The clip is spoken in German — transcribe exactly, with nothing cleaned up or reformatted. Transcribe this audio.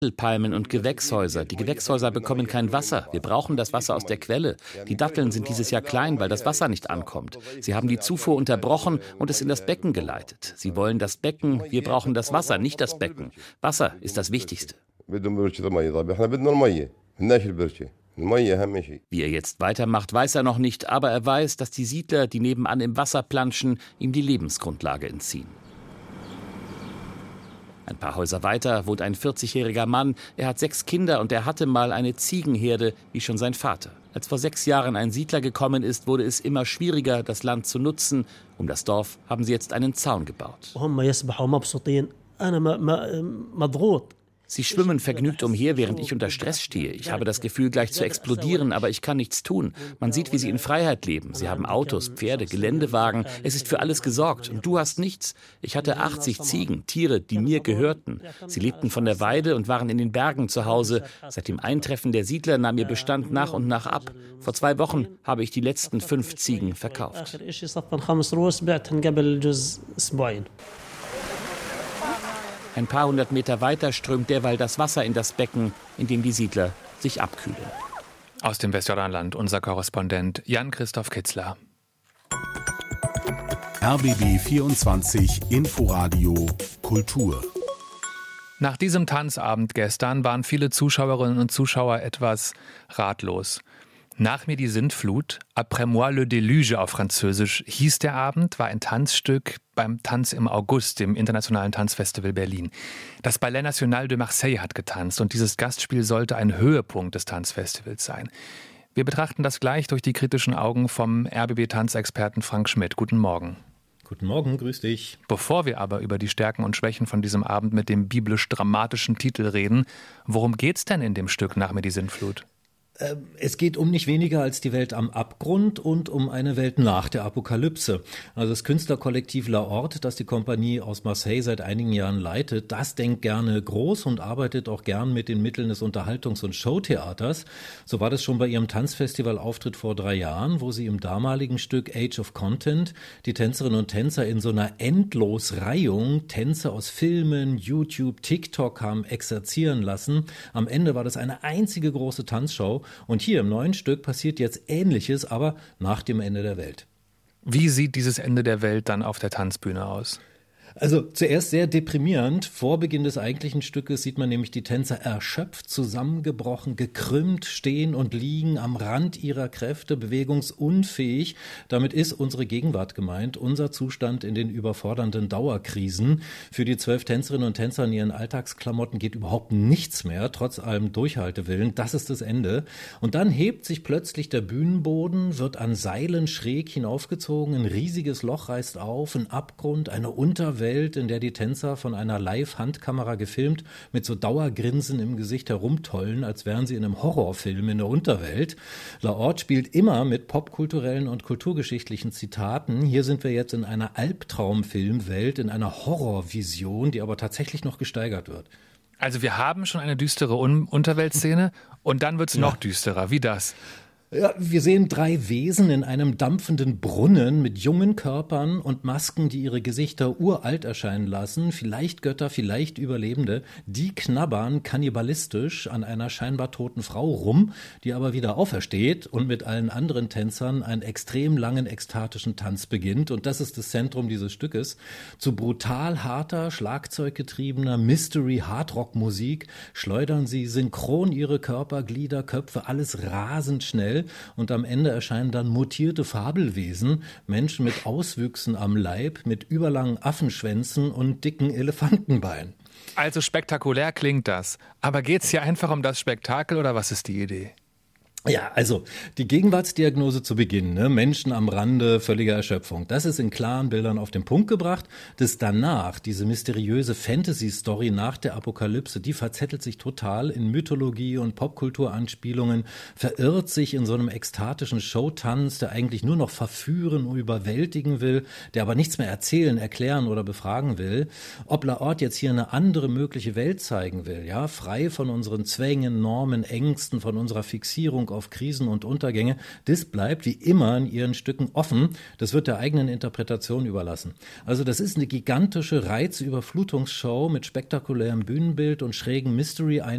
Dattelpalmen und Gewächshäuser. Die Gewächshäuser bekommen kein Wasser. Wir brauchen das Wasser aus der Quelle. Die Datteln sind dieses Jahr klein, weil das Wasser nicht ankommt. Sie haben die Zufuhr unterbrochen und es in das Becken geleitet. Sie wollen das Becken, wir brauchen das Wasser, nicht das Becken. Wasser ist das Wichtigste. Wie er jetzt weitermacht, weiß er noch nicht, aber er weiß, dass die Siedler, die nebenan im Wasser planschen, ihm die Lebensgrundlage entziehen. Ein paar Häuser weiter wohnt ein vierzigjähriger Mann. Er hat sechs Kinder und er hatte mal eine Ziegenherde, wie schon sein Vater. Als vor sechs Jahren ein Siedler gekommen ist, wurde es immer schwieriger, das Land zu nutzen. Um das Dorf haben sie jetzt einen Zaun gebaut. Sie schwimmen vergnügt umher, während ich unter Stress stehe. Ich habe das Gefühl, gleich zu explodieren, aber ich kann nichts tun. Man sieht, wie sie in Freiheit leben. Sie haben Autos, Pferde, Geländewagen. Es ist für alles gesorgt. Und du hast nichts. Ich hatte achtzig Ziegen, Tiere, die mir gehörten. Sie lebten von der Weide und waren in den Bergen zu Hause. Seit dem Eintreffen der Siedler nahm ihr Bestand nach und nach ab. Vor zwei Wochen habe ich die letzten fünf Ziegen verkauft. Ein paar hundert Meter weiter strömt derweil das Wasser in das Becken, in dem die Siedler sich abkühlen. Aus dem Westjordanland unser Korrespondent Jan-Christoph Kitzler. R B B vierundzwanzig Inforadio Kultur. Nach diesem Tanzabend gestern waren viele Zuschauerinnen und Zuschauer etwas ratlos. Nach mir die Sintflut, Après moi le déluge auf Französisch, hieß der Abend, war ein Tanzstück beim Tanz im August, im Internationalen Tanzfestival Berlin. Das Ballet National de Marseille hat getanzt und dieses Gastspiel sollte ein Höhepunkt des Tanzfestivals sein. Wir betrachten das gleich durch die kritischen Augen vom R B B-Tanzexperten Frank Schmidt. Guten Morgen. Guten Morgen, grüß dich. Bevor wir aber über die Stärken und Schwächen von diesem Abend mit dem biblisch-dramatischen Titel reden, worum geht's denn in dem Stück Nach mir die Sintflut? Es geht um nicht weniger als die Welt am Abgrund und um eine Welt nach der Apokalypse. Also das Künstlerkollektiv La Horte, das die Kompanie aus Marseille seit einigen Jahren leitet, das denkt gerne groß und arbeitet auch gern mit den Mitteln des Unterhaltungs- und Showtheaters. So war das schon bei ihrem Tanzfestival-Auftritt vor drei Jahren, wo sie im damaligen Stück Age of Content die Tänzerinnen und Tänzer in so einer Endlosreihung Tänze aus Filmen, YouTube, TikTok haben exerzieren lassen. Am Ende war das eine einzige große Tanzshow. Und hier im neuen Stück passiert jetzt Ähnliches, aber nach dem Ende der Welt. Wie sieht dieses Ende der Welt dann auf der Tanzbühne aus? Also zuerst sehr deprimierend. Vor Beginn des eigentlichen Stückes sieht man nämlich die Tänzer erschöpft, zusammengebrochen, gekrümmt stehen und liegen am Rand ihrer Kräfte, bewegungsunfähig. Damit ist unsere Gegenwart gemeint, unser Zustand in den überfordernden Dauerkrisen. Für die zwölf Tänzerinnen und Tänzer in ihren Alltagsklamotten geht überhaupt nichts mehr, trotz allem Durchhaltewillen. Das ist das Ende. Und dann hebt sich plötzlich der Bühnenboden, wird an Seilen schräg hinaufgezogen, ein riesiges Loch reißt auf, ein Abgrund, eine Unterwelt, Welt, in der die Tänzer von einer Live-Handkamera gefilmt mit so Dauergrinsen im Gesicht herumtollen, als wären sie in einem Horrorfilm in der Unterwelt. La Horte spielt immer mit popkulturellen und kulturgeschichtlichen Zitaten. Hier sind wir jetzt in einer Albtraumfilmwelt, in einer Horrorvision, die aber tatsächlich noch gesteigert wird. Also wir haben schon eine düstere Un- Unterweltszene und dann wird es ja noch düsterer. Wie das? Ja, wir sehen drei Wesen in einem dampfenden Brunnen mit jungen Körpern und Masken, die ihre Gesichter uralt erscheinen lassen. Vielleicht Götter, vielleicht Überlebende. Die knabbern kannibalistisch an einer scheinbar toten Frau rum, die aber wieder aufersteht und mit allen anderen Tänzern einen extrem langen, ekstatischen Tanz beginnt. Und das ist das Zentrum dieses Stückes. Zu brutal harter, schlagzeuggetriebener Mystery-Hardrock-Musik schleudern sie synchron ihre Körper, Glieder, Köpfe, alles rasend schnell. Und am Ende erscheinen dann mutierte Fabelwesen, Menschen mit Auswüchsen am Leib, mit überlangen Affenschwänzen und dicken Elefantenbeinen. Also spektakulär klingt das. Aber geht es hier einfach um das Spektakel oder was ist die Idee? Ja, also die Gegenwartsdiagnose zu Beginn, ne? Menschen am Rande völliger Erschöpfung, das ist in klaren Bildern auf den Punkt gebracht. Das danach, diese mysteriöse Fantasy-Story nach der Apokalypse, die verzettelt sich total in Mythologie und Popkulturanspielungen, verirrt sich in so einem ekstatischen Showtanz, der eigentlich nur noch verführen und überwältigen will, der aber nichts mehr erzählen, erklären oder befragen will. Ob La Horte jetzt hier eine andere mögliche Welt zeigen will, ja, frei von unseren Zwängen, Normen, Ängsten, von unserer Fixierung auf Krisen und Untergänge, das bleibt wie immer in ihren Stücken offen. Das wird der eigenen Interpretation überlassen. Also das ist eine gigantische Reizüberflutungsshow mit spektakulärem Bühnenbild und schrägen Mystery